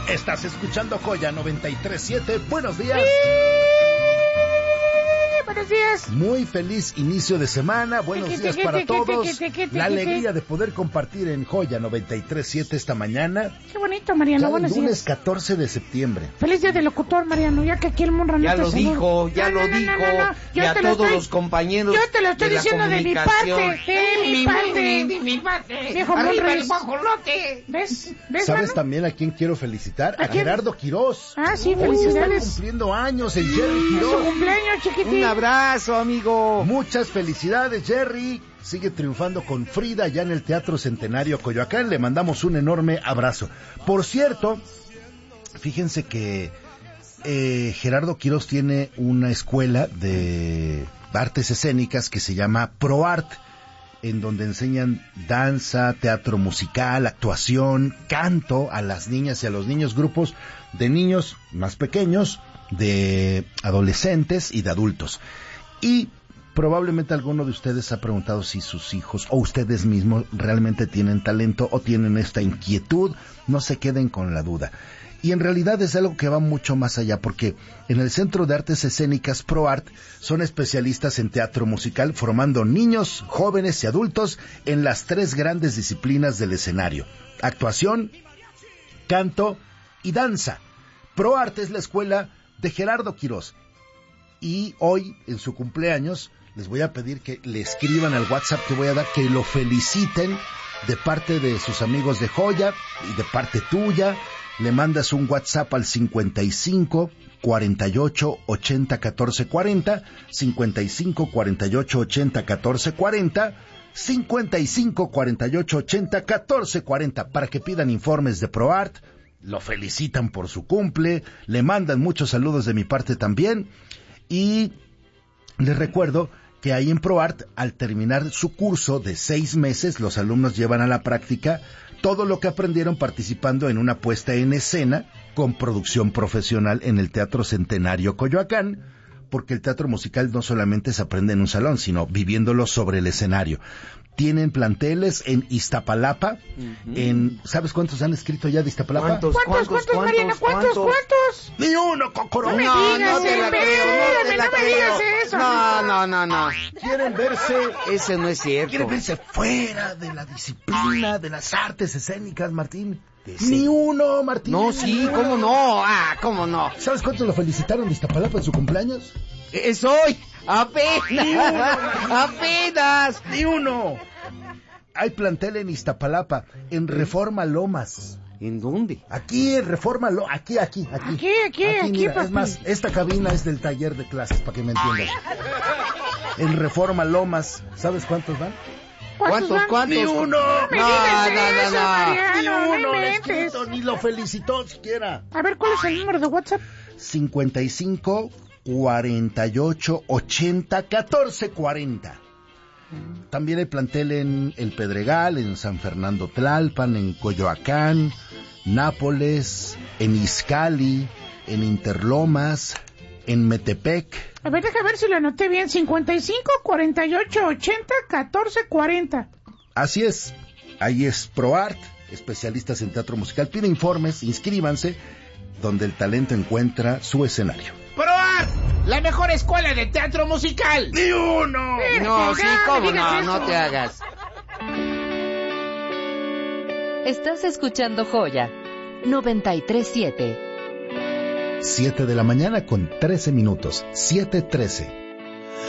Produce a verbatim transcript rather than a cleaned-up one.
Estás escuchando Joya noventa y tres siete. Buenos días. Buenos días. Muy feliz inicio de semana. Buenos días para todos. La alegría de poder compartir en Joya noventa y tres siete esta mañana. Qué bonito, Mariano. Ya Buenos el lunes días. catorce de septiembre. Feliz día del locutor, Mariano. Ya que aquí el Monranito Ya lo seguro. dijo, ya No, lo no, no, dijo. no, no, no. Y a te lo todos estoy- los compañeros. Yo te lo estoy de la diciendo de mi parte. comunicación. De mi parte. De mi parte. Viejo Arriba Monres. el guajolote. ¿Ves? ¿Ves, ¿Sabes mano? también a quién quiero felicitar? ¿A A, quién? Gerardo Quirós. Ah, sí, Hoy está felicidades. cumpliendo años el Jerry Es su Quirós. cumpleaños, chiquitín. Un abrazo, amigo. Muchas felicidades, Jerry. Sigue triunfando con Frida ya en el Teatro Centenario Coyoacán. Le mandamos un enorme abrazo. Por cierto, fíjense que eh, Gerardo Quirós tiene una escuela de artes escénicas que se llama ProArt, en donde enseñan danza, teatro musical, actuación, canto a las niñas y a los niños, grupos de niños más pequeños, de adolescentes y de adultos. Y probablemente alguno de ustedes ha preguntado si sus hijos o ustedes mismos realmente tienen talento o tienen esta inquietud. No se queden con la duda. Y en realidad es algo que va mucho más allá, porque en el Centro de Artes Escénicas ProArt son especialistas en teatro musical, formando niños, jóvenes y adultos en las tres grandes disciplinas del escenario: actuación, canto y danza. ProArt es la escuela de Gerardo Quirós. Y hoy, en su cumpleaños, les voy a pedir que le escriban al WhatsApp que voy a dar, que lo feliciten de parte de sus amigos de Joya y de parte tuya. Le mandas un WhatsApp al cincuenta y cinco, cuarenta y ocho, ochenta, catorce, cuarenta, cincuenta y cinco, cuarenta y ocho, ochenta, catorce, cuarenta, cincuenta y cinco, cuarenta y ocho, ochenta, catorce, cuarenta, para que pidan informes de ProArt, lo felicitan por su cumple, le mandan muchos saludos de mi parte también. Y les recuerdo que ahí en ProArt, al terminar su curso de seis meses, los alumnos llevan a la práctica todo lo que aprendieron participando en una puesta en escena con producción profesional en el Teatro Centenario Coyoacán, porque el teatro musical no solamente se aprende en un salón, sino viviéndolo sobre el escenario. Tienen planteles en Iztapalapa, uh-huh. en ¿sabes cuántos han escrito ya de Iztapalapa? ¿Cuántos, ¿Cuántos, cuántos, Mariano? ¿Cuántos, cuántos? ¡Ni uno, Cocoro! No me No, digas, no te la creo, no te espérame, la no me creo. digas eso. No, no, no, no. Quieren verse... Ese no es cierto. Quieren verse fuera de la disciplina de las artes escénicas, Martín. Ese. Ni uno, Martín. No, sí, ¿cómo no? Ah, ¿cómo no? ¿Sabes cuántos lo felicitaron de Iztapalapa en su cumpleaños? Es hoy. Apenas. Apenas. ¡Ni uno! Hay plantel en Iztapalapa, en Reforma Lomas. ¿En dónde? Aquí en Reforma Lomas, aquí, aquí, aquí. Aquí, aquí, aquí, mira, papi. es más, esta cabina es del taller de clases, para que me entiendas. En Reforma Lomas, ¿sabes cuántos van? ¿Cuántos, van? cuántos? ¡Ni uno! No me No, digas no, no, eso, no. Mariano, ¡Ni no uno! le he inventes. escrito, ni lo felicitó siquiera. A ver, ¿cuál es el número de WhatsApp? cincuenta y cinco, cuarenta y ocho, ochenta, catorce, cuarenta. También hay plantel en El Pedregal, en San Fernando Tlalpan, en Coyoacán, Nápoles, en Izcalli, en Interlomas, en Metepec. A ver, deja ver si lo anoté bien. cincuenta y cinco, cuarenta y ocho, ochenta, catorce, cuarenta. Así es, ahí es ProArt, especialistas en teatro musical. Pide informes, inscríbanse, donde el talento encuentra su escenario. ProArt, la mejor escuela de teatro musical. ¡Ni uno! No, sí, cómo no, digas no eso. te hagas. Estás escuchando Joya noventa y tres siete. siete de la mañana con trece minutos, siete trece.